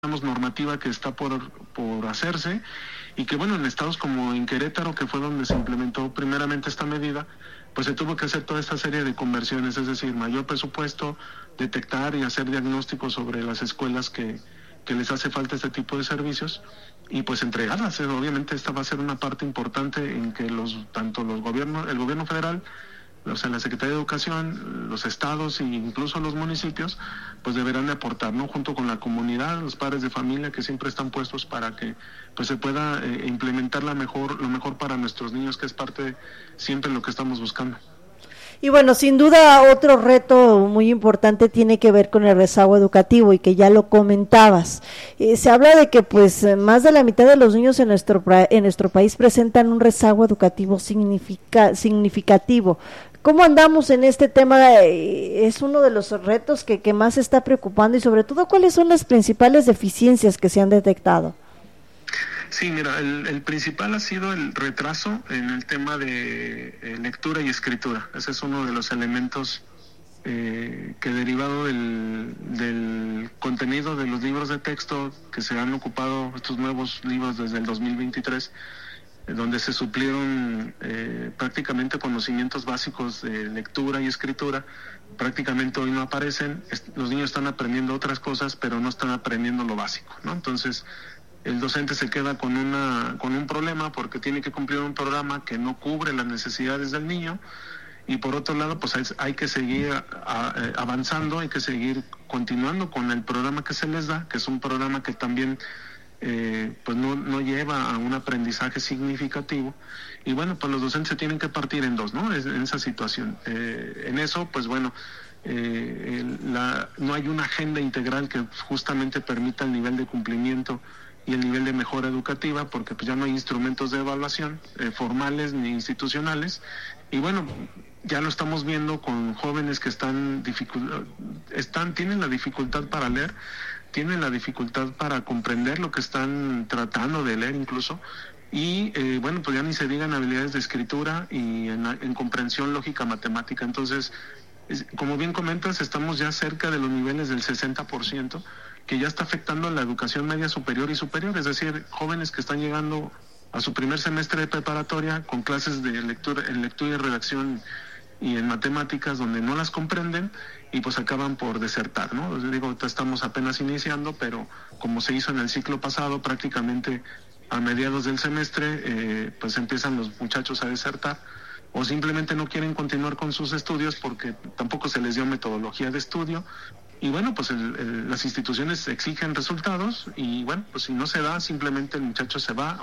normativa que está por hacerse, y que bueno, en estados como en Querétaro, que fue donde se implementó primeramente esta medida, pues se tuvo que hacer toda esta serie de conversiones, es decir, mayor presupuesto, detectar y hacer diagnósticos sobre las escuelas que les hace falta este tipo de servicios, y pues entregarlas. Obviamente esta va a ser una parte importante en que tanto los gobiernos, el gobierno federal, o sea, la Secretaría de Educación, los estados e incluso los municipios, pues deberán de aportar, ¿no? Junto con la comunidad, los padres de familia, que siempre están puestos para que pues se pueda implementar lo mejor para nuestros niños, que es parte siempre de lo que estamos buscando. Y bueno, sin duda otro reto muy importante tiene que ver con el rezago educativo, y que ya lo comentabas. Se habla de que pues más de la mitad de los niños en nuestro país presentan un rezago educativo significativo. ¿Cómo andamos en este tema? Es uno de los retos que más se está preocupando, y sobre todo, ¿cuáles son las principales deficiencias que se han detectado? Sí, mira, el principal ha sido el retraso en el tema de lectura y escritura. Ese es uno de los elementos que, derivado del contenido de los libros de texto que se han ocupado, estos nuevos libros desde el 2023, donde se suplieron prácticamente conocimientos básicos de lectura y escritura, prácticamente hoy no aparecen. Los niños están aprendiendo otras cosas, pero no están aprendiendo lo básico, ¿no? Entonces, el docente se queda con un problema, porque tiene que cumplir un programa que no cubre las necesidades del niño, y por otro lado pues hay que seguir avanzando, hay que seguir continuando con el programa que se les da, que es un programa que también pues no lleva a un aprendizaje significativo, y bueno, pues los docentes se tienen que partir en dos, ¿no? En esa situación. En eso, pues bueno, no hay una agenda integral que justamente permita el nivel de cumplimiento y el nivel de mejora educativa, porque pues ya no hay instrumentos de evaluación formales ni institucionales, y bueno, ya lo estamos viendo con jóvenes que tienen la dificultad para leer, tienen la dificultad para comprender lo que están tratando de leer incluso, y bueno, pues ya ni se digan habilidades de escritura y en comprensión lógica matemática. Entonces, como bien comentas, estamos ya cerca de los niveles del 60%, que ya está afectando a la educación media superior y superior, es decir, jóvenes que están llegando a su primer semestre de preparatoria con clases de lectura y redacción y en matemáticas, donde no las comprenden, y pues acaban por desertar, ¿no? Digo, estamos apenas iniciando, pero como se hizo en el ciclo pasado, prácticamente a mediados del semestre pues empiezan los muchachos a desertar, o simplemente no quieren continuar con sus estudios porque tampoco se les dio metodología de estudio. Y bueno, pues las instituciones exigen resultados, y bueno, pues si no se da, simplemente el muchacho se va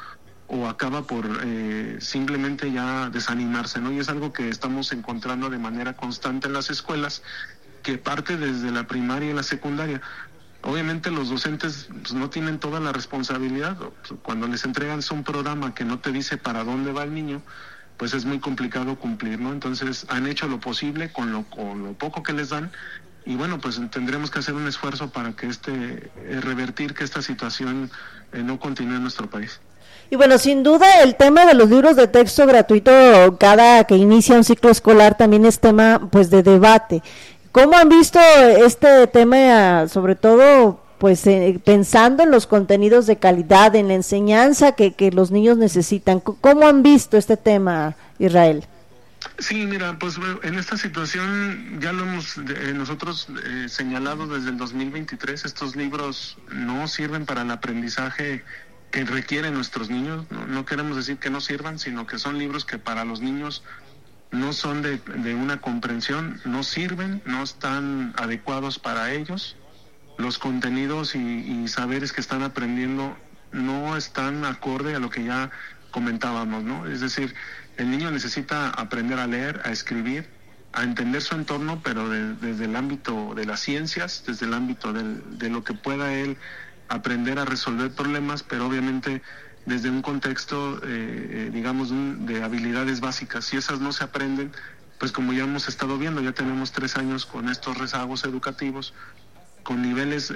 o acaba por simplemente ya desanimarse, ¿no? Y es algo que estamos encontrando de manera constante en las escuelas, que parte desde la primaria y la secundaria. Obviamente los docentes pues no tienen toda la responsabilidad. Cuando les entregan un programa que no te dice para dónde va el niño, pues es muy complicado cumplir, ¿no? Entonces han hecho lo posible con lo poco que les dan, y bueno, pues tendremos que hacer un esfuerzo para que revertir que esta situación no continúe en nuestro país. Y bueno, sin duda el tema de los libros de texto gratuito cada que inicia un ciclo escolar también es tema pues de debate. ¿Cómo han visto este tema, sobre todo pues pensando en los contenidos de calidad, en la enseñanza que los niños necesitan? ¿Cómo han visto este tema, Israel? Sí, mira, pues en esta situación ya lo hemos nosotros señalado desde el 2023. Estos libros no sirven para el aprendizaje que requieren nuestros niños. No queremos decir que no sirvan, sino que son libros que para los niños no son de una comprensión, no sirven, no están adecuados para ellos. Los contenidos y saberes que están aprendiendo no están acorde a lo que ya comentábamos, ¿no? Es decir, el niño necesita aprender a leer, a escribir, a entender su entorno, pero desde el ámbito de las ciencias, desde el ámbito de lo que pueda él aprender a resolver problemas, pero obviamente desde un contexto, digamos, de habilidades básicas. Si esas no se aprenden, pues como ya hemos estado viendo, ya tenemos 3 años con estos rezagos educativos, con niveles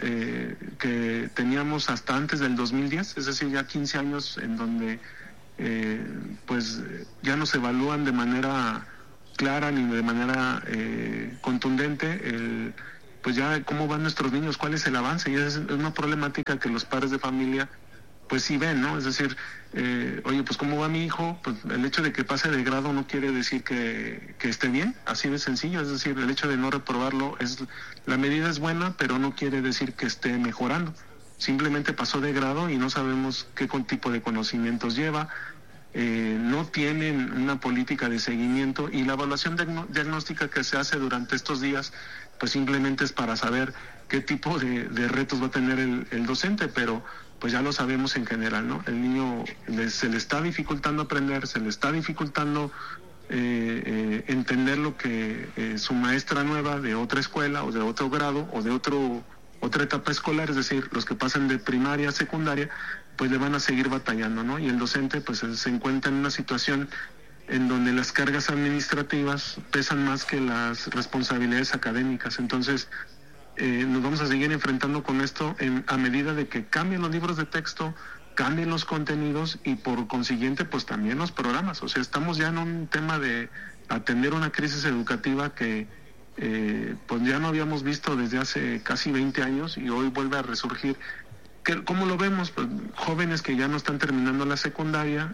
que teníamos hasta antes del 2010, es decir, ya 15 años en donde pues ya no se evalúan de manera clara ni de manera contundente pues ya cómo van nuestros niños, cuál es el avance, y es una problemática que los padres de familia pues sí ven, ¿no? Es decir, oye, pues cómo va mi hijo, pues el hecho de que pase de grado no quiere decir que esté bien, así de sencillo, es decir, el hecho de no reprobarlo, la medida es buena, pero no quiere decir que esté mejorando, simplemente pasó de grado y no sabemos qué tipo de conocimientos lleva, no tienen una política de seguimiento, y la evaluación diagnóstica que se hace durante estos días, pues simplemente es para saber qué tipo de retos va a tener el docente, pero pues ya lo sabemos en general, ¿no? El niño se le está dificultando aprender, se le está dificultando entender lo que su maestra nueva de otra escuela o de otro grado o de otra etapa escolar, es decir, los que pasan de primaria a secundaria, pues le van a seguir batallando, ¿no? Y el docente pues se encuentra en una situación en donde las cargas administrativas pesan más que las responsabilidades académicas. Entonces, nos vamos a seguir enfrentando con esto a medida de que cambien los libros de texto, cambien los contenidos y por consiguiente pues también los programas. O sea, estamos ya en un tema de atender una crisis educativa que pues ya no habíamos visto desde hace casi 20 años y hoy vuelve a resurgir. ¿Cómo lo vemos? Pues jóvenes que ya no están terminando la secundaria,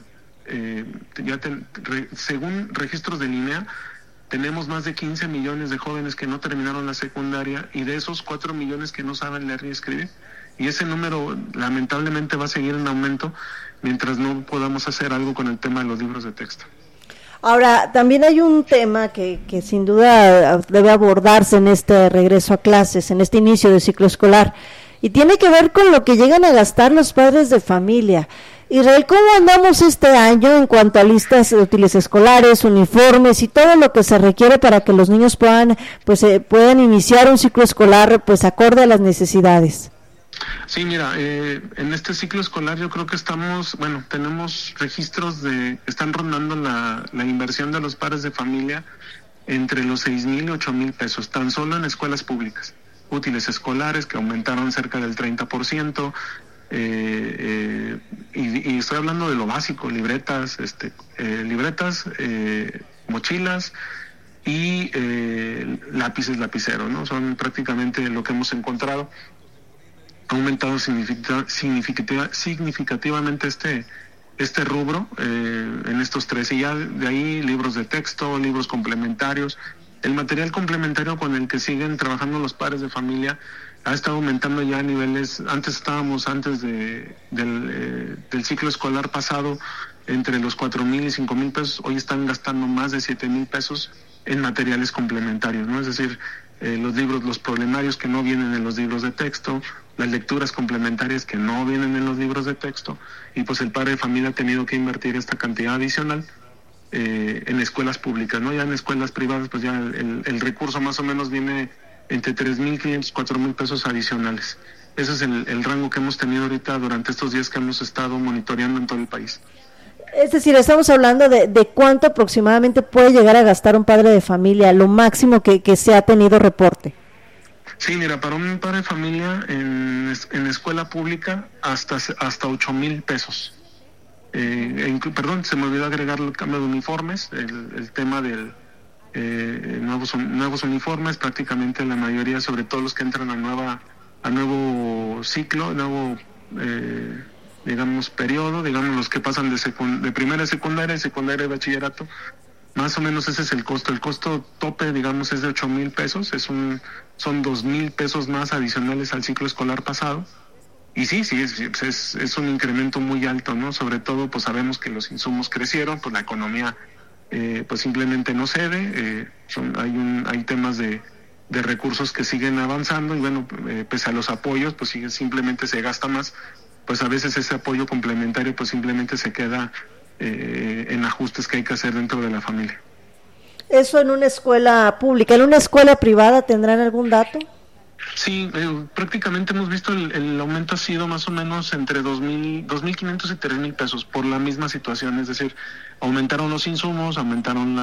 según registros del INEA, tenemos más de 15 millones de jóvenes que no terminaron la secundaria y de esos 4 millones que no saben leer ni escribir. Y ese número lamentablemente va a seguir en aumento mientras no podamos hacer algo con el tema de los libros de texto. Ahora, también hay un tema que sin duda debe abordarse en este regreso a clases, en este inicio de ciclo escolar, y tiene que ver con lo que llegan a gastar los padres de familia. Israel, ¿cómo andamos este año en cuanto a listas de útiles escolares, uniformes y todo lo que se requiere para que los niños puedan iniciar un ciclo escolar pues acorde a las necesidades? Sí, mira, en este ciclo escolar yo creo que tenemos registros están rondando la inversión de los padres de familia entre los 6,000 y 8,000 pesos, tan solo en escuelas públicas. Útiles escolares que aumentaron cerca del 30%, y estoy hablando de lo básico, libretas, mochilas y lápices, lapiceros, ¿no? Son prácticamente lo que hemos encontrado. Ha aumentado significativamente este rubro en estos 3, y ya de ahí libros de texto, libros complementarios. El material complementario con el que siguen trabajando los padres de familia ha estado aumentando ya a niveles. Antes del ciclo escolar pasado entre los 4,000 y 5,000 pesos, hoy están gastando más de 7,000 pesos en materiales complementarios, ¿no? Es decir, los libros, los problemarios que no vienen en los libros de texto, las lecturas complementarias que no vienen en los libros de texto, y pues el padre de familia ha tenido que invertir esta cantidad adicional en escuelas públicas, ¿no? Ya en escuelas privadas pues ya el recurso más o menos viene entre 3,500, 4,000 pesos adicionales. Ese es el rango que hemos tenido ahorita durante estos días que hemos estado monitoreando en todo el país. Es decir, estamos hablando de cuánto aproximadamente puede llegar a gastar un padre de familia, lo máximo que se ha tenido reporte. Sí, mira, para un padre de familia en escuela pública hasta 8,000 pesos. Perdón, se me olvidó agregar el cambio de uniformes, el tema del nuevos uniformes, prácticamente la mayoría, sobre todo los que entran a nuevo ciclo, digamos periodo, digamos los que pasan de primaria a secundaria y secundaria a bachillerato, más o menos ese es el costo. El costo tope, digamos, es de 8,000 pesos, son 2,000 pesos más adicionales al ciclo escolar pasado. Y sí, es un incremento muy alto, ¿no? Sobre todo, pues sabemos que los insumos crecieron, pues la economía pues simplemente no cede, hay temas de recursos que siguen avanzando y bueno, pese a los apoyos, pues simplemente se gasta más, pues a veces ese apoyo complementario pues simplemente se queda en ajustes que hay que hacer dentro de la familia. Eso en una escuela pública. ¿En una escuela privada tendrán algún dato? Sí, prácticamente hemos visto el aumento ha sido más o menos entre 2,500 y 3,000 pesos por la misma situación, es decir, aumentaron los insumos, aumentaron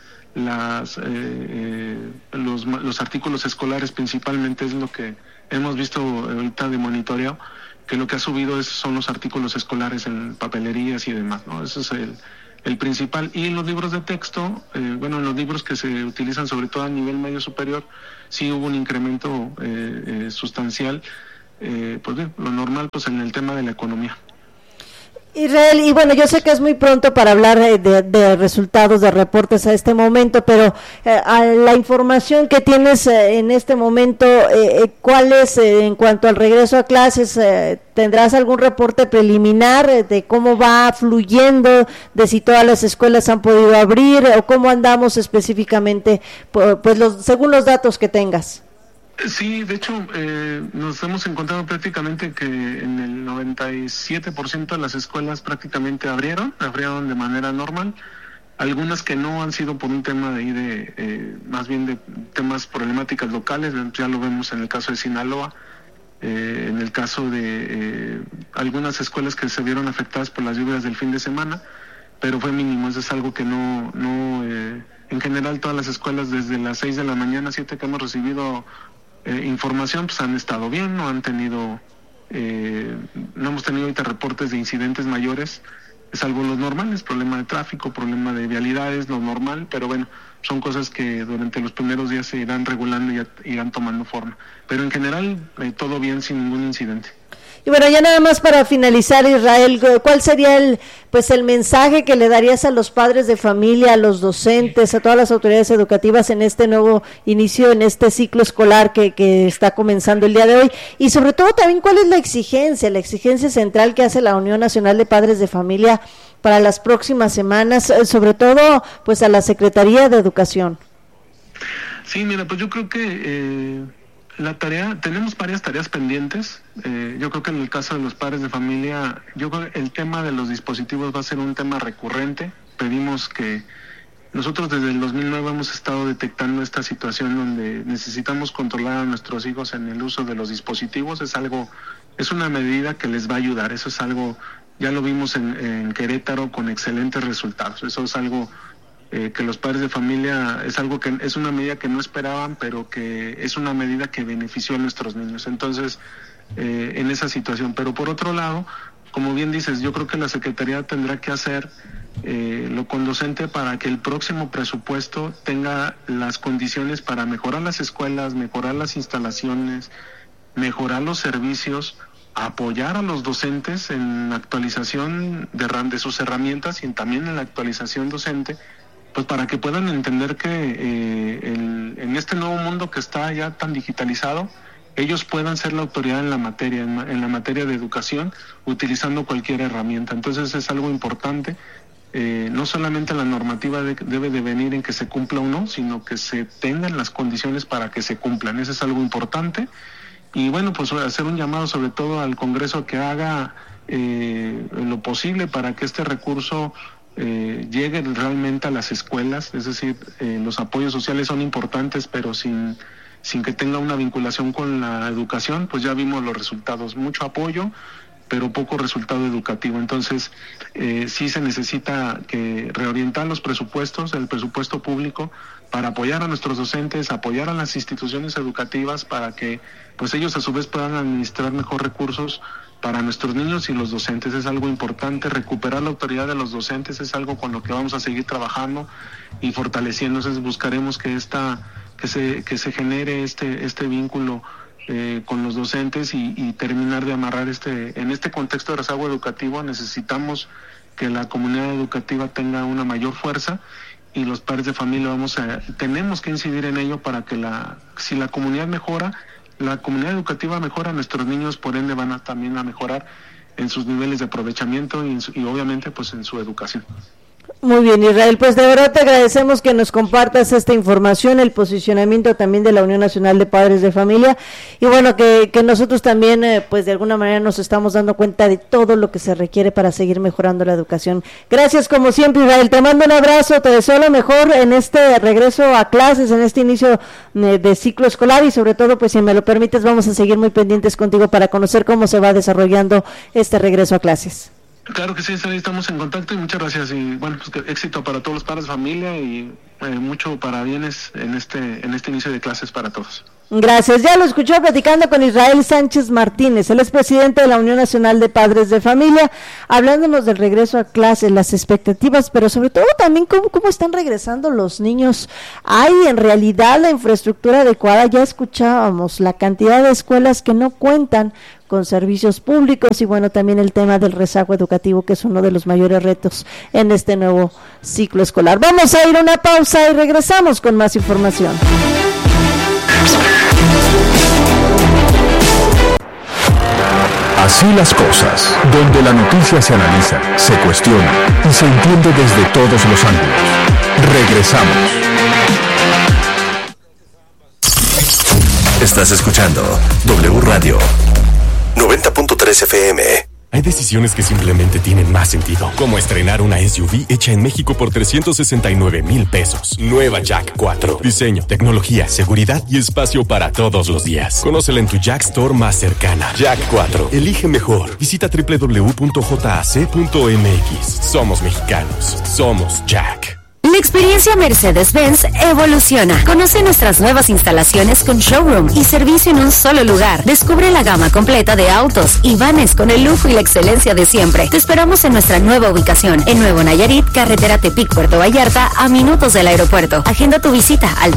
los artículos escolares, principalmente es lo que hemos visto ahorita de monitoreo, que lo que ha subido son los artículos escolares en papelerías y demás, ¿no? Eso es el principal. Y los libros de texto, en los libros que se utilizan sobre todo a nivel medio superior, sí hubo un incremento sustancial, pues bien, lo normal pues en el tema de la economía. Israel, y bueno, yo sé que es muy pronto para hablar de resultados, de reportes a este momento, pero a la información que tienes en este momento, ¿cuál es en cuanto al regreso a clases? ¿Tendrás algún reporte preliminar de cómo va fluyendo, de si todas las escuelas han podido abrir o cómo andamos específicamente, pues según los datos que tengas? Sí, de hecho, nos hemos encontrado prácticamente que en el 97% de las escuelas prácticamente abrieron de manera normal. Algunas que no han sido por un tema más bien de temas problemáticas locales, ya lo vemos en el caso de Sinaloa, en el caso de algunas escuelas que se vieron afectadas por las lluvias del fin de semana, pero fue mínimo, eso es algo que en general todas las escuelas desde las 6 de la mañana, 7 que hemos recibido información, pues han estado bien, no hemos tenido ahorita reportes de incidentes mayores, es algo lo normal, es problema de tráfico, problema de vialidades, lo normal, pero bueno, son cosas que durante los primeros días se irán regulando y irán tomando forma, pero en general todo bien sin ningún incidente. Y bueno, ya nada más para finalizar, Israel, ¿cuál sería el mensaje que le darías a los padres de familia, a los docentes, a todas las autoridades educativas en este nuevo inicio, en este ciclo escolar que está comenzando el día de hoy? Y sobre todo también, ¿cuál es la exigencia central que hace la Unión Nacional de Padres de Familia para las próximas semanas, sobre todo pues a la Secretaría de Educación? Sí, mira, pues yo creo que tenemos varias tareas pendientes. Yo creo que en el caso de los padres de familia, yo creo que el tema de los dispositivos va a ser un tema recurrente. Pedimos que nosotros desde el 2009 hemos estado detectando esta situación donde necesitamos controlar a nuestros hijos en el uso de los dispositivos. Es una medida que les va a ayudar. Eso es algo, ya lo vimos en Querétaro con excelentes resultados. Eso es algo que los padres de familia, es una medida que no esperaban, pero que es una medida que benefició a nuestros niños. Entonces, en esa situación. Pero por otro lado, como bien dices, yo creo que la Secretaría tendrá que hacer lo conducente para que el próximo presupuesto tenga las condiciones para mejorar las escuelas, mejorar las instalaciones, mejorar los servicios, apoyar a los docentes en la actualización de sus herramientas y también en la actualización docente, pues para que puedan entender que en este nuevo mundo que está ya tan digitalizado, ellos puedan ser la autoridad en la materia, en la materia de educación, utilizando cualquier herramienta. Entonces es algo importante. No solamente la normativa debe de venir en que se cumpla o no, sino que se tengan las condiciones para que se cumplan. Eso es algo importante. Y bueno, pues hacer un llamado sobre todo al Congreso que haga lo posible para que este recurso llegue realmente a las escuelas. Es decir, los apoyos sociales son importantes, pero sin que tenga una vinculación con la educación, pues ya vimos los resultados, mucho apoyo, pero poco resultado educativo. Entonces, sí se necesita que reorientar los presupuestos, el presupuesto público, para apoyar a nuestros docentes, apoyar a las instituciones educativas, para que pues ellos a su vez puedan administrar mejor recursos para nuestros niños y los docentes. Es algo importante. Recuperar la autoridad de los docentes es algo con lo que vamos a seguir trabajando y fortaleciendo. Entonces buscaremos que se genere este vínculo con los docentes y terminar de amarrar en este contexto de rezago educativo. Necesitamos que la comunidad educativa tenga una mayor fuerza, y los padres de familia tenemos que incidir en ello para que si la comunidad mejora, la comunidad educativa mejora, nuestros niños por ende van también a mejorar en sus niveles de aprovechamiento y obviamente pues en su educación. Muy bien, Israel, pues de verdad te agradecemos que nos compartas esta información, el posicionamiento también de la Unión Nacional de Padres de Familia, y bueno, que nosotros también pues de alguna manera nos estamos dando cuenta de todo lo que se requiere para seguir mejorando la educación. Gracias como siempre, Israel, te mando un abrazo, te deseo lo mejor en este regreso a clases, en este inicio de ciclo escolar, y sobre todo, pues si me lo permites, vamos a seguir muy pendientes contigo para conocer cómo se va desarrollando este regreso a clases. Claro que sí, estamos en contacto y muchas gracias, y bueno, pues éxito para todos los padres de familia y mucho parabienes en este inicio de clases para todos. Gracias. Ya lo escuchó platicando con Israel Sánchez Martínez, él es presidente de la Unión Nacional de Padres de Familia, hablándonos del regreso a clases, las expectativas, pero sobre todo también cómo están regresando los niños. ¿Hay en realidad la infraestructura adecuada? Ya escuchábamos la cantidad de escuelas que no cuentan con servicios públicos y bueno, también el tema del rezago educativo, que es uno de los mayores retos en este nuevo ciclo escolar. Vamos a ir a una pausa y regresamos con más información. Así las cosas, donde la noticia se analiza, se cuestiona y se entiende desde todos los ángulos. Regresamos. Estás escuchando W Radio 90.3 FM. Hay decisiones que simplemente tienen más sentido, como estrenar una SUV hecha en México por 369,000 pesos. Nueva Jack 4. Diseño, tecnología, seguridad y espacio para todos los días. Conócela en tu Jack Store más cercana. Jack 4. Elige mejor. Visita www.jac.mx. Somos mexicanos. Somos Jack. La experiencia Mercedes-Benz evoluciona. Conoce nuestras nuevas instalaciones con showroom y servicio en un solo lugar. Descubre la gama completa de autos y vanes con el lujo y la excelencia de siempre. Te esperamos en nuestra nueva ubicación, en Nuevo Nayarit, carretera Tepic, Puerto Vallarta, a minutos del aeropuerto. Agenda tu visita al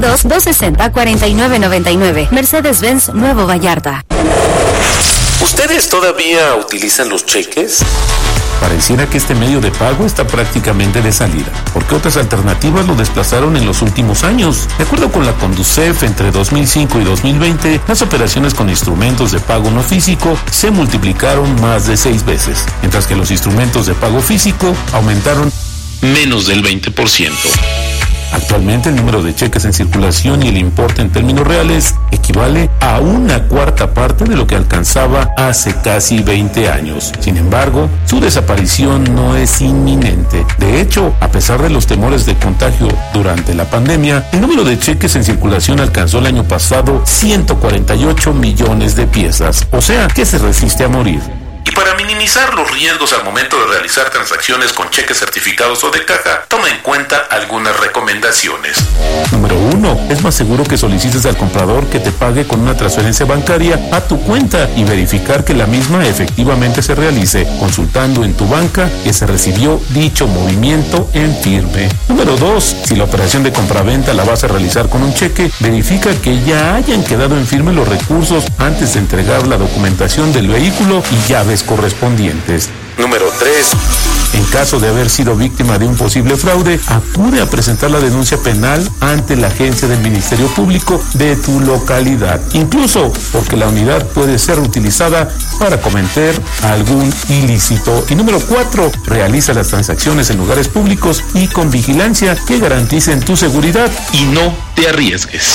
322-260-4999. Mercedes-Benz Nuevo Vallarta. ¿Ustedes todavía utilizan los cheques? Pareciera que este medio de pago está prácticamente de salida, porque otras alternativas lo desplazaron en los últimos años. De acuerdo con la Conducef, entre 2005 y 2020, las operaciones con instrumentos de pago no físico se multiplicaron más de 6 veces, mientras que los instrumentos de pago físico aumentaron menos del 20%. Actualmente el número de cheques en circulación y el importe en términos reales equivale a 1/4 parte de lo que alcanzaba hace casi 20 años. Sin embargo, su desaparición no es inminente. De hecho, a pesar de los temores de contagio durante la pandemia, el número de cheques en circulación alcanzó el año pasado 148 millones de piezas, o sea, que se resiste a morir. Y para minimizar los riesgos al momento de realizar transacciones con cheques certificados o de caja, toma en cuenta algunas recomendaciones. Número 1. Es más seguro que solicites al comprador que te pague con una transferencia bancaria a tu cuenta y verificar que la misma efectivamente se realice, consultando en tu banca que se recibió dicho movimiento en firme. Número 2. Si la operación de compraventa la vas a realizar con un cheque, verifica que ya hayan quedado en firme los recursos antes de entregar la documentación del vehículo y llaves correspondientes. Número 3. En caso de haber sido víctima de un posible fraude, acude a presentar la denuncia penal ante la agencia del Ministerio Público de tu localidad, incluso porque la unidad puede ser utilizada para cometer algún ilícito. Y número 4, realiza las transacciones en lugares públicos y con vigilancia que garanticen tu seguridad y no te arriesgues.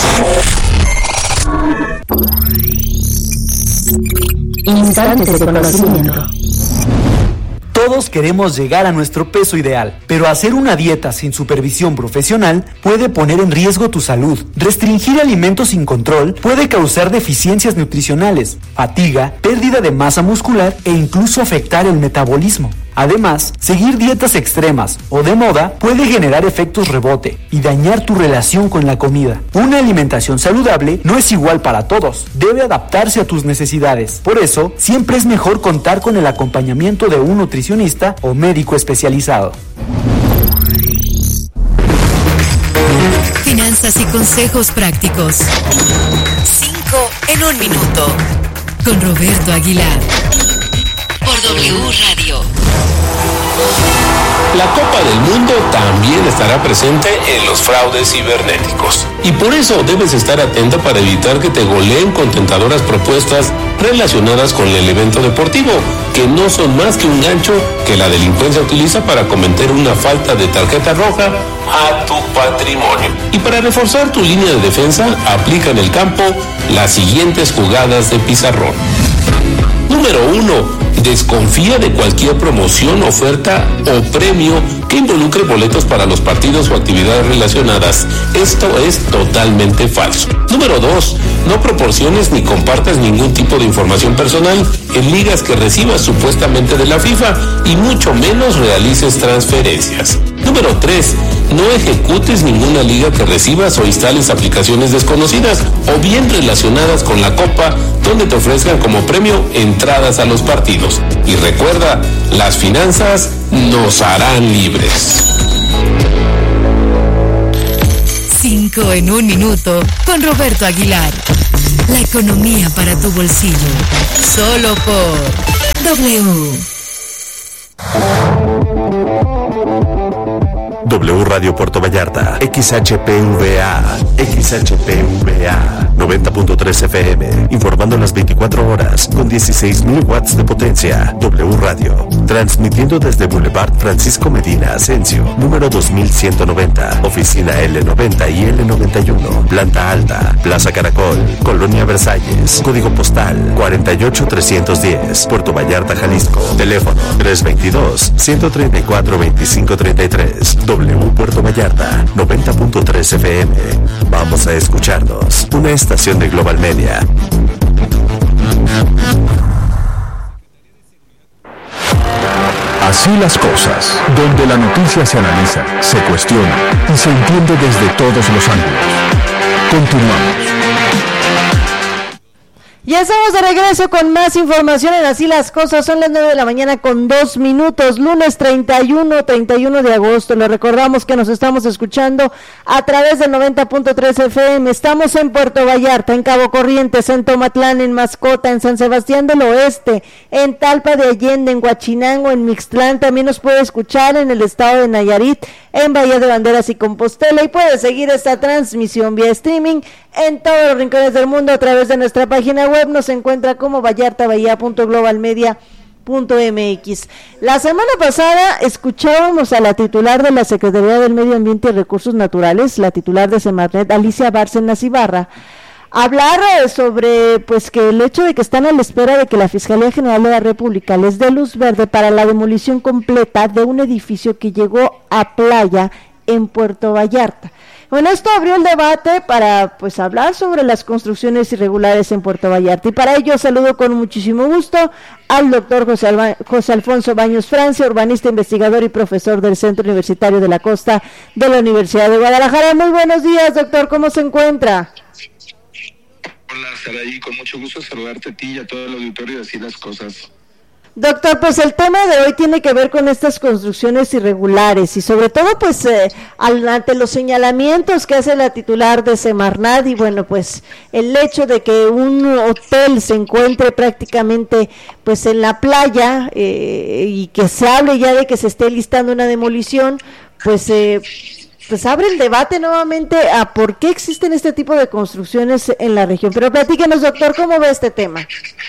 Instantes de conocimiento. Todos queremos llegar a nuestro peso ideal, pero hacer una dieta sin supervisión profesional puede poner en riesgo tu salud. Restringir alimentos sin control puede causar deficiencias nutricionales, fatiga, pérdida de masa muscular e incluso afectar el metabolismo. Además, seguir dietas extremas o de moda puede generar efectos rebote y dañar tu relación con la comida. Una alimentación saludable no es igual para todos, debe adaptarse a tus necesidades. Por eso, siempre es mejor contar con el acompañamiento de un nutricionista o médico especializado. Finanzas y consejos prácticos. 5 en 1 minuto. Con Roberto Aguilar. Por W Radio. La Copa del Mundo también estará presente en los fraudes cibernéticos. Y por eso debes estar atento para evitar que te goleen con tentadoras propuestas relacionadas con el evento deportivo, que no son más que un gancho que la delincuencia utiliza para cometer una falta de tarjeta roja a tu patrimonio. Y para reforzar tu línea de defensa, aplica en el campo las siguientes jugadas de pizarrón. Número 1. Desconfía de cualquier promoción, oferta o premio que involucre boletos para los partidos o actividades relacionadas. Esto es totalmente falso. Número 2. No proporciones ni compartas ningún tipo de información personal en ligas que recibas supuestamente de la FIFA y mucho menos realices transferencias. Número 3. No ejecutes ninguna liga que recibas o instales aplicaciones desconocidas o bien relacionadas con la Copa, donde te ofrezcan como premio entradas a los partidos. Y recuerda, las finanzas nos harán libres. 5 en 1 minuto con Roberto Aguilar. La economía para tu bolsillo. Solo por W. W Radio Puerto Vallarta, XHPVA, 90.3 FM, informando las 24 horas con 16.000 watts de potencia. W Radio, transmitiendo desde Boulevard Francisco Medina Asensio, número 2190, oficina L90 y L91, planta alta, Plaza Caracol, Colonia Versalles, código postal 48310, Puerto Vallarta, Jalisco, teléfono 322-134-2533. W Puerto Vallarta, 90.3 FM. Vamos a escucharnos. Una estación de Global Media. Así las cosas, donde la noticia se analiza, se cuestiona y se entiende desde todos los ángulos. Continuamos. Ya estamos de regreso con más información en Así las Cosas. Son las 9 de la mañana con 2 minutos, lunes 31 de agosto. Les recordamos que nos estamos escuchando a través del 90.3 FM. Estamos en Puerto Vallarta, en Cabo Corrientes, en Tomatlán, en Mascota, en San Sebastián del Oeste, en Talpa de Allende, en Huachinango, en Mixtlán. También nos puede escuchar en el estado de Nayarit, en Bahía de Banderas y Compostela. Y puede seguir esta transmisión vía streaming en todos los rincones del mundo a través de nuestra página web. Nos encuentra como vallartabahía.globalmedia.mx. La semana pasada escuchábamos a la titular de la Secretaría del Medio Ambiente y Recursos Naturales, la titular de Semarnet, Alicia Bárcenas Ibarra, hablar sobre pues que el hecho de que están a la espera de que la Fiscalía General de la República les dé luz verde para la demolición completa de un edificio que llegó a playa en Puerto Vallarta. Bueno, esto abrió el debate para pues hablar sobre las construcciones irregulares en Puerto Vallarta, y para ello saludo con muchísimo gusto al doctor José Alfonso Baños Francia, urbanista, investigador y profesor del Centro Universitario de la Costa de la Universidad de Guadalajara. Muy buenos días, doctor, ¿cómo se encuentra? Hola, Saraí, con mucho gusto saludarte a ti y a todo el auditorio de Así las Cosas. Doctor, pues el tema de hoy tiene que ver con estas construcciones irregulares y sobre todo pues ante los señalamientos que hace la titular de Semarnat, y bueno, pues el hecho de que un hotel se encuentre prácticamente pues en la playa y que se hable ya de que se esté listando una demolición, pues abre el debate nuevamente a por qué existen este tipo de construcciones en la región. Pero platíquenos, doctor, ¿cómo ve este tema?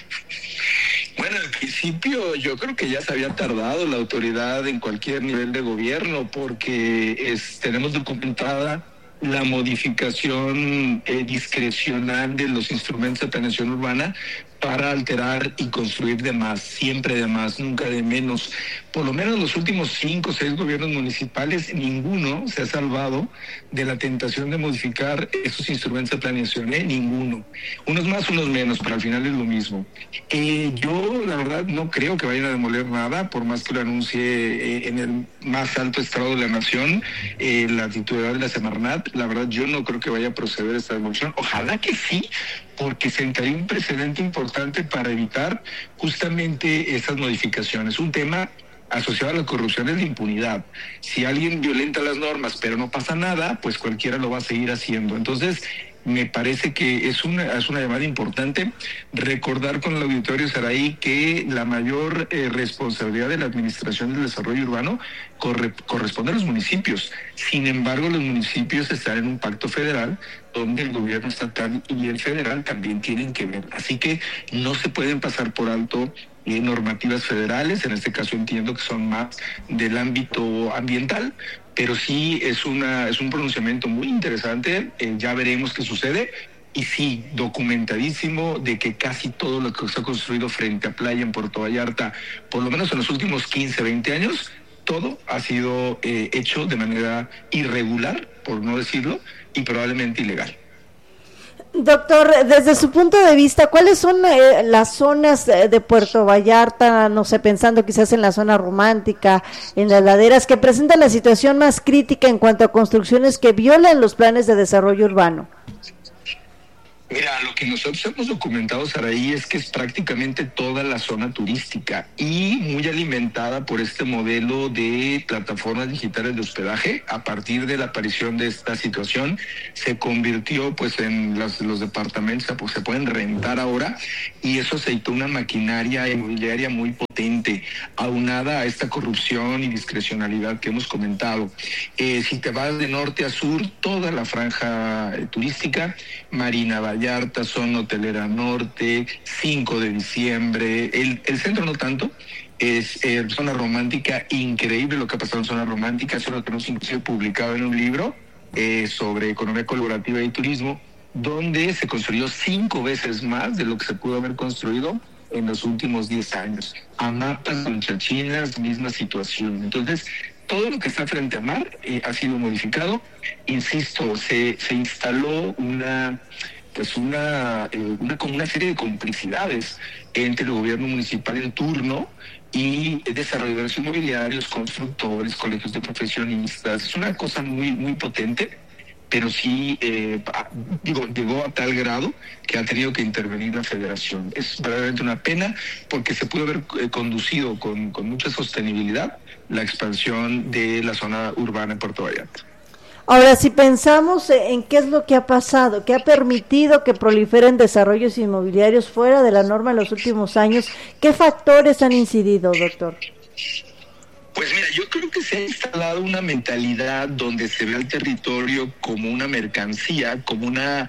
Bueno, al principio yo creo que ya se había tardado la autoridad en cualquier nivel de gobierno, porque tenemos documentada la modificación discrecional de los instrumentos de planeación urbana para alterar y construir de más, siempre de más, nunca de menos. Por lo menos los últimos 5 o 6 gobiernos municipales, ninguno se ha salvado de la tentación de modificar esos instrumentos de planeación, ninguno. Unos más, unos menos, pero al final es lo mismo. Yo, la verdad, no creo que vayan a demoler nada, por más que lo anuncie en el más alto estrado de la nación, la titular de la Semarnat. La verdad, yo no creo que vaya a proceder esta demolición. Ojalá que sí, porque sentaría un precedente importante para evitar justamente esas modificaciones. Un tema asociado a la corrupción es la impunidad. Si alguien violenta las normas pero no pasa nada, pues cualquiera lo va a seguir haciendo. Entonces, me parece que es una llamada importante recordar con el auditorio, Saraí, que la mayor responsabilidad de la Administración del Desarrollo Urbano corresponde a los municipios. Sin embargo, los municipios están en un pacto federal donde el gobierno estatal y el federal también tienen que ver. Así que no se pueden pasar por alto normativas federales. En este caso entiendo que son más del ámbito ambiental, pero sí es un pronunciamiento muy interesante. Ya veremos qué sucede. Y sí, documentadísimo de que casi todo lo que se ha construido frente a playa en Puerto Vallarta, por lo menos en los últimos 15, 20 años, todo ha sido hecho de manera irregular, por no decirlo, y probablemente ilegal. Doctor, desde su punto de vista, ¿cuáles son las zonas de Puerto Vallarta, no sé, pensando quizás en la zona romántica, en las laderas, que presentan la situación más crítica en cuanto a construcciones que violan los planes de desarrollo urbano? Mira, lo que nosotros hemos documentado, Saraí, es que es prácticamente toda la zona turística y muy alimentada por este modelo de plataformas digitales de hospedaje. A partir de la aparición de esta situación, se convirtió pues en los departamentos, pues se pueden rentar ahora, y eso aceitó una maquinaria inmobiliaria muy potente, aunada a esta corrupción y discrecionalidad que hemos comentado. Si te vas de norte a sur, toda la franja turística, Marina Vallarta, Zona Hotelera Norte, 5 de diciembre, el centro no tanto, es Zona Romántica, increíble lo que ha pasado en Zona Romántica. Eso lo tenemos inclusive publicado en un libro sobre economía colaborativa y turismo, donde se construyó 5 veces más de lo que se pudo haber construido en los últimos 10 años. Amapas, Conchachinas, misma situación. Entonces, todo lo que está frente a mar ha sido modificado. Insisto, se instaló una serie de complicidades entre el gobierno municipal en turno y desarrolladores inmobiliarios, constructores, colegios de profesionistas. Es una cosa muy, muy potente, pero sí, llegó a tal grado que ha tenido que intervenir la federación. Es verdaderamente una pena, porque se pudo haber conducido con mucha sostenibilidad la expansión de la zona urbana en Puerto Vallarta. Ahora, si pensamos en qué es lo que ha pasado, qué ha permitido que proliferen desarrollos inmobiliarios fuera de la norma en los últimos años, ¿qué factores han incidido, doctor? Pues mira, yo creo que se ha instalado una mentalidad donde se ve al territorio como una mercancía, como una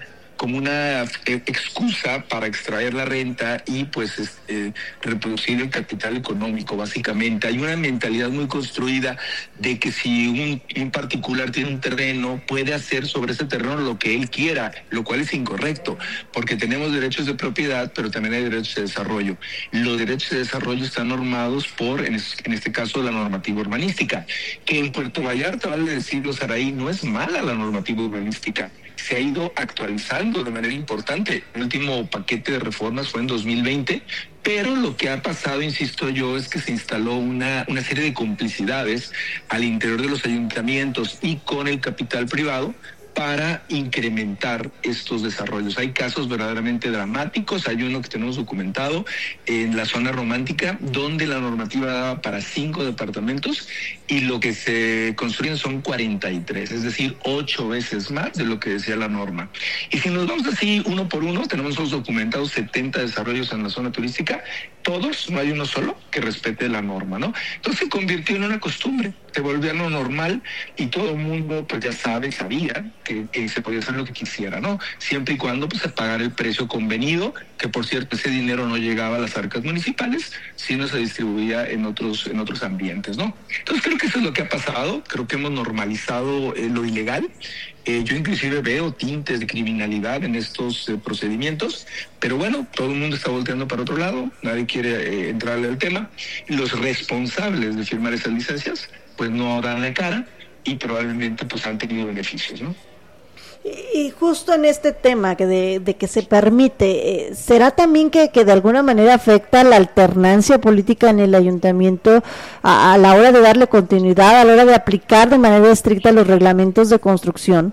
excusa para extraer la renta y pues reproducir el capital económico, básicamente. Hay una mentalidad muy construida de que si un particular tiene un terreno, puede hacer sobre ese terreno lo que él quiera, lo cual es incorrecto, porque tenemos derechos de propiedad, pero también hay derechos de desarrollo. Los derechos de desarrollo están normados por, en este caso, la normativa urbanística, que en Puerto Vallarta, vale decirlo, Saraí, no es mala la normativa urbanística. Se ha ido actualizando de manera importante. El último paquete de reformas fue en 2020, pero lo que ha pasado, insisto yo, es que se instaló una serie de complicidades al interior de los ayuntamientos y con el capital privado para incrementar estos desarrollos. Hay casos verdaderamente dramáticos. Hay uno que tenemos documentado en la zona romántica, donde la normativa daba para 5 departamentos y lo que se construyen son 43, es decir, 8 veces más de lo que decía la norma. Y si nos vamos así uno por uno, tenemos los documentados 70 desarrollos en la zona turística, todos, no hay uno solo que respete la norma, ¿no? Entonces se convirtió en una costumbre, se volvió a lo normal y todo el mundo pues ya sabía que se podía hacer lo que quisiera, ¿no? Siempre y cuando pues se pagara el precio convenido, que por cierto ese dinero no llegaba a las arcas municipales, sino se distribuía en otros ambientes, ¿no? Entonces creo que eso es lo que ha pasado, creo que hemos normalizado lo ilegal. Yo inclusive veo tintes de criminalidad en estos procedimientos, pero bueno, todo el mundo está volteando para otro lado, nadie quiere entrarle al tema. Los responsables de firmar esas licencias pues no dan la cara y probablemente pues han tenido beneficios, ¿no? Y justo en este tema de que se permite, ¿será también que de alguna manera afecta la alternancia política en el ayuntamiento a la hora de darle continuidad, a la hora de aplicar de manera estricta los reglamentos de construcción?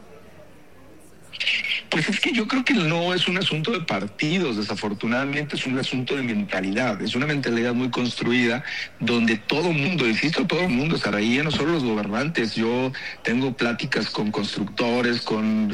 Pues es que yo creo que no es un asunto de partidos, desafortunadamente es un asunto de mentalidad, es una mentalidad muy construida donde todo el mundo, insisto, todo el mundo estará ahí, no solo los gobernantes. Yo tengo pláticas con constructores, con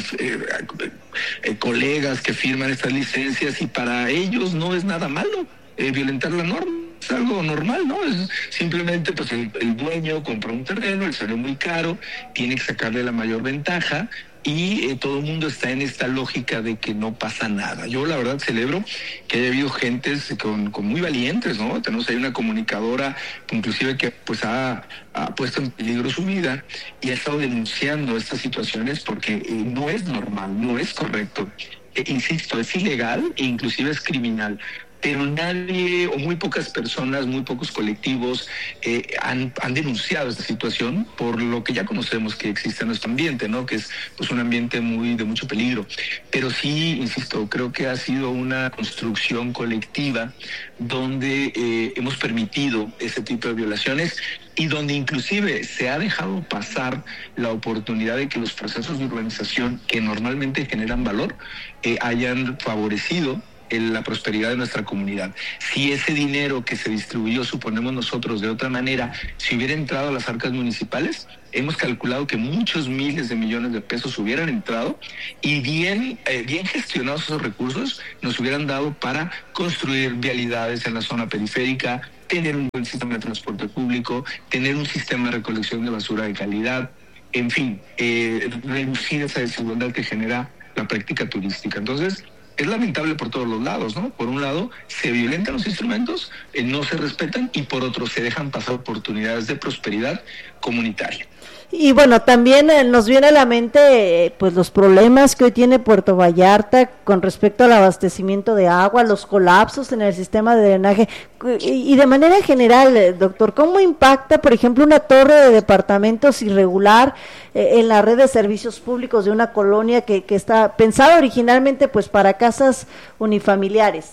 colegas que firman estas licencias y para ellos no es nada malo violentar la norma. Es algo normal, ¿no? Es simplemente pues el dueño compró un terreno, le salió muy caro, tiene que sacarle la mayor ventaja y todo el mundo está en esta lógica de que no pasa nada. Yo la verdad celebro que haya habido gentes con muy valientes, ¿no? Tenemos ahí una comunicadora inclusive que pues ha puesto en peligro su vida y ha estado denunciando estas situaciones porque no es normal, no es correcto. Insisto, es ilegal e inclusive es criminal. pero nadie o muy pocas personas, muy pocos colectivos han denunciado esta situación por lo que ya conocemos que existe en nuestro ambiente, ¿no? Que es pues un ambiente de mucho peligro. Pero sí, insisto, creo que ha sido una construcción colectiva donde hemos permitido ese tipo de violaciones y donde inclusive se ha dejado pasar la oportunidad de que los procesos de urbanización que normalmente generan valor hayan favorecido la prosperidad de nuestra comunidad. Si ese dinero que se distribuyó, suponemos nosotros, de otra manera, si hubiera entrado a las arcas municipales, hemos calculado que muchos miles de millones de pesos hubieran entrado y bien gestionados esos recursos nos hubieran dado para construir vialidades en la zona periférica, tener un buen sistema de transporte público, tener un sistema de recolección de basura de calidad, en fin, reducir esa desigualdad que genera la práctica turística. Entonces, es lamentable por todos los lados, ¿no? Por un lado, se violentan los instrumentos, no se respetan, y por otro, se dejan pasar oportunidades de prosperidad comunitaria. Y bueno, también nos viene a la mente pues los problemas que hoy tiene Puerto Vallarta con respecto al abastecimiento de agua, los colapsos en el sistema de drenaje y de manera general, doctor, ¿cómo impacta, por ejemplo, una torre de departamentos irregular en la red de servicios públicos de una colonia que está pensada originalmente pues para casas unifamiliares?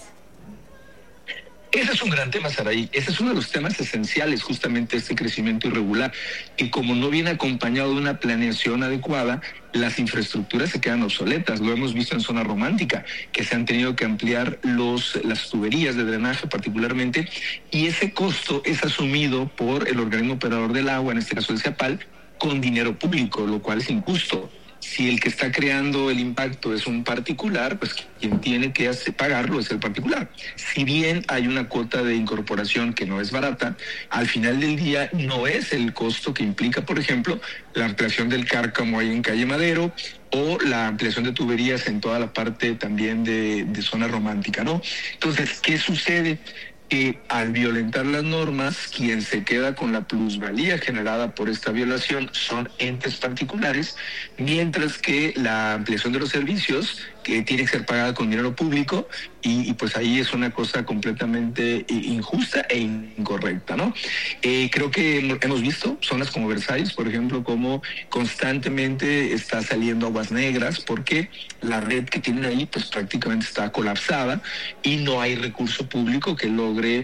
Ese es un gran tema, Saraí. Ese es uno de los temas esenciales, justamente este crecimiento irregular. Y como no viene acompañado de una planeación adecuada, las infraestructuras se quedan obsoletas. Lo hemos visto en zona romántica, que se han tenido que ampliar las tuberías de drenaje particularmente, y ese costo es asumido por el organismo operador del agua, en este caso el CEPAL, con dinero público, lo cual es injusto. Si el que está creando el impacto es un particular, pues quien tiene que pagarlo es el particular. Si bien hay una cuota de incorporación que no es barata, al final del día no es el costo que implica, por ejemplo, la ampliación del Cárcamo ahí en Calle Madero o la ampliación de tuberías en toda la parte también de zona romántica, ¿no? Entonces, ¿qué sucede? Que al violentar las normas, quien se queda con la plusvalía generada por esta violación son entes particulares, mientras que la ampliación de los servicios que tiene que ser pagada con dinero público y pues ahí es una cosa completamente injusta e incorrecta, ¿no? Creo que hemos visto zonas como Versalles, por ejemplo, como constantemente está saliendo aguas negras porque la red que tienen ahí pues prácticamente está colapsada y no hay recurso público que logre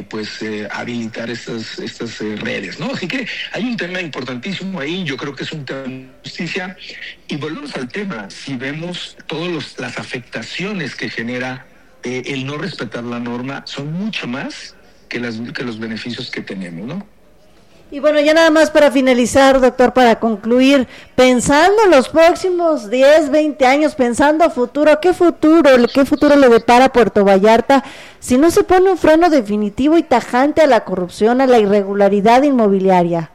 habilitar estas redes, ¿no? Así que hay un tema importantísimo ahí, yo creo que es un tema de justicia. Y volvemos al tema, si vemos todas las afectaciones que genera el no respetar la norma, son mucho más que los beneficios que tenemos, ¿no? Y bueno, ya nada más para finalizar, doctor, para concluir, pensando en los próximos 10, 20 años, pensando a futuro, ¿qué futuro le depara a Puerto Vallarta si no se pone un freno definitivo y tajante a la corrupción, a la irregularidad inmobiliaria?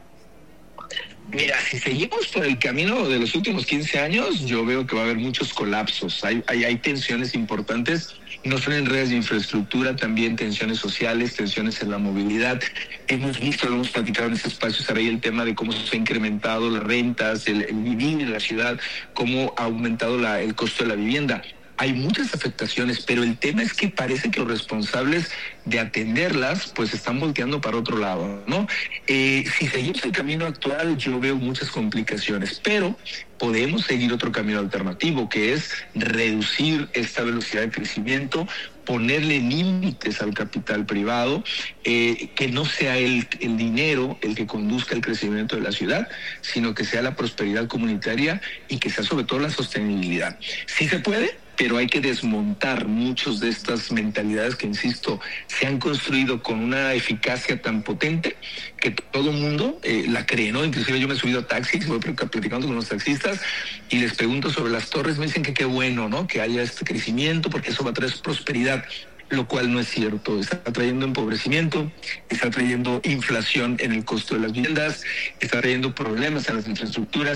Mira, si seguimos por el camino de los últimos 15 años, yo veo que va a haber muchos colapsos. Hay tensiones importantes, no solo en redes de infraestructura, también tensiones sociales, tensiones en la movilidad. Hemos platicado en este espacio, Saray, el tema de cómo se ha incrementado las rentas, el vivir en la ciudad, cómo ha aumentado el costo de la vivienda. Hay muchas afectaciones, pero el tema es que parece que los responsables de atenderlas pues están volteando para otro lado, ¿no? Si seguimos el camino actual, yo veo muchas complicaciones, pero podemos seguir otro camino alternativo, que es reducir esta velocidad de crecimiento, ponerle límites al capital privado, que no sea el dinero el que conduzca el crecimiento de la ciudad, sino que sea la prosperidad comunitaria y que sea sobre todo la sostenibilidad. Sí se puede, pero hay que desmontar muchas de estas mentalidades que, insisto, se han construido con una eficacia tan potente que todo el mundo la cree, ¿no? Inclusive yo me he subido a taxis, voy platicando con los taxistas y les pregunto sobre las torres, me dicen que qué bueno, ¿no? Que haya este crecimiento porque eso va a traer prosperidad, lo cual no es cierto. Está trayendo empobrecimiento, está trayendo inflación en el costo de las viviendas, está trayendo problemas en las infraestructuras.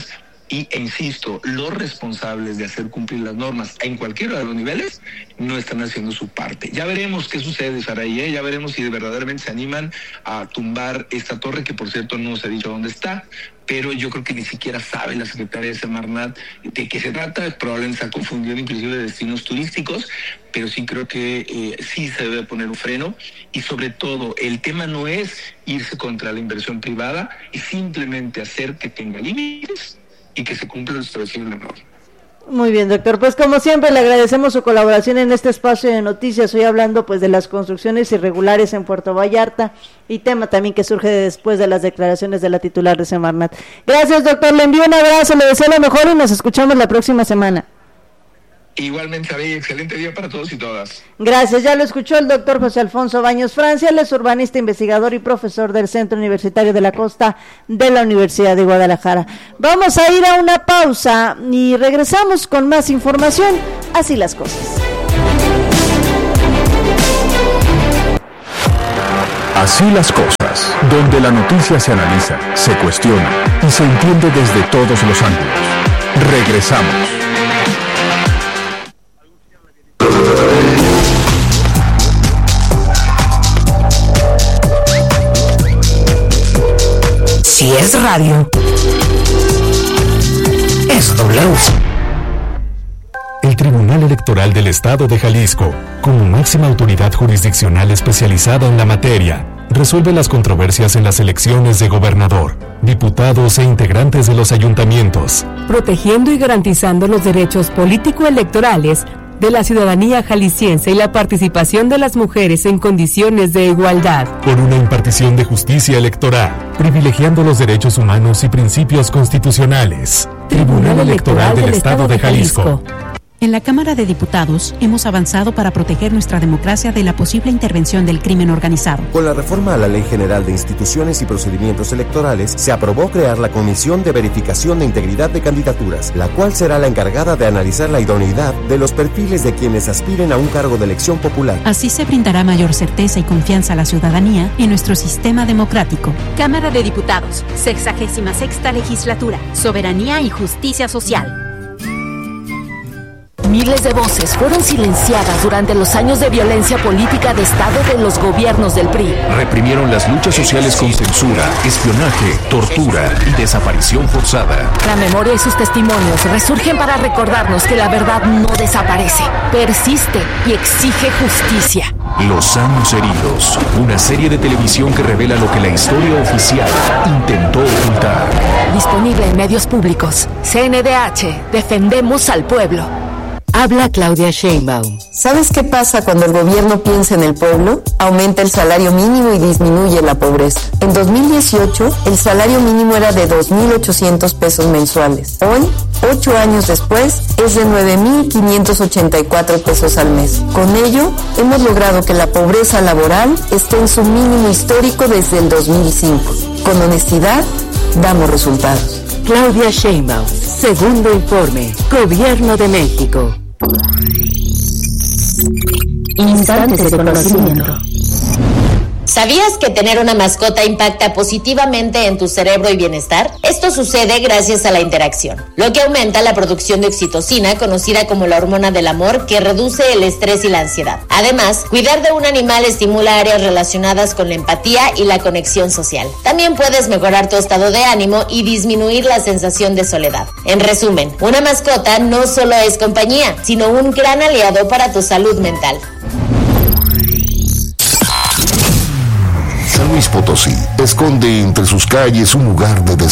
e insisto, los responsables de hacer cumplir las normas en cualquiera de los niveles no están haciendo su parte. Ya veremos qué sucede, Saraí, ya veremos si verdaderamente se animan a tumbar esta torre, que por cierto no se ha dicho dónde está, pero yo creo que ni siquiera sabe la secretaria de Semarnat de qué se trata. Probablemente se ha confundido inclusive de destinos turísticos, pero sí creo que sí se debe poner un freno, y sobre todo el tema no es irse contra la inversión privada, y simplemente hacer que tenga límites y que se cumpla lo establecido en la norma. Muy bien, doctor. Pues como siempre le agradecemos su colaboración en este espacio de noticias, hoy hablando pues de las construcciones irregulares en Puerto Vallarta, y tema también que surge después de las declaraciones de la titular de Semarnat. Gracias, doctor, le envío un abrazo, le deseo lo mejor y nos escuchamos la próxima semana. Igualmente, Saray, excelente día para todos y todas. Gracias, ya lo escuchó el doctor José Alfonso Baños Francia, él es urbanista, investigador y profesor del Centro Universitario de la Costa de la Universidad de Guadalajara. Vamos a ir a una pausa y regresamos con más información. Así las cosas. Así las cosas, donde la noticia se analiza, se cuestiona y se entiende desde todos los ángulos. Regresamos. Si es radio, es W. El Tribunal Electoral del Estado de Jalisco, como máxima autoridad jurisdiccional especializada en la materia, resuelve las controversias en las elecciones de gobernador, diputados e integrantes de los ayuntamientos, protegiendo y garantizando los derechos político-electorales de la ciudadanía jalisciense y la participación de las mujeres en condiciones de igualdad. Por una impartición de justicia electoral, privilegiando los derechos humanos y principios constitucionales. Tribunal Electoral del Estado de Jalisco. En la Cámara de Diputados hemos avanzado para proteger nuestra democracia de la posible intervención del crimen organizado. Con la reforma a la Ley General de Instituciones y Procedimientos Electorales, se aprobó crear la Comisión de Verificación de Integridad de Candidaturas, la cual será la encargada de analizar la idoneidad de los perfiles de quienes aspiren a un cargo de elección popular. Así se brindará mayor certeza y confianza a la ciudadanía en nuestro sistema democrático. Cámara de Diputados, 66ª Legislatura, Soberanía y Justicia Social. Miles de voces fueron silenciadas durante los años de violencia política de Estado de los gobiernos del PRI. Reprimieron las luchas sociales con censura, espionaje, tortura y desaparición forzada. La memoria y sus testimonios resurgen para recordarnos que la verdad no desaparece, persiste y exige justicia. Los años heridos, una serie de televisión que revela lo que la historia oficial intentó ocultar. Disponible en medios públicos. CNDH, defendemos al pueblo. Habla Claudia Sheinbaum. ¿Sabes qué pasa cuando el gobierno piensa en el pueblo? Aumenta el salario mínimo y disminuye la pobreza. En 2018, el salario mínimo era de 2.800 pesos mensuales. Hoy, 8 años después, es de 9.584 pesos al mes. Con ello, hemos logrado que la pobreza laboral esté en su mínimo histórico desde el 2005. Con honestidad, damos resultados. Claudia Sheinbaum, segundo informe, Gobierno de México. Instantes de conocimiento. ¿Sabías que tener una mascota impacta positivamente en tu cerebro y bienestar? Esto sucede gracias a la interacción, lo que aumenta la producción de oxitocina, conocida como la hormona del amor, que reduce el estrés y la ansiedad. Además, cuidar de un animal estimula áreas relacionadas con la empatía y la conexión social. También puedes mejorar tu estado de ánimo y disminuir la sensación de soledad. En resumen, una mascota no solo es compañía, sino un gran aliado para tu salud mental. San Luis Potosí esconde entre sus calles un lugar de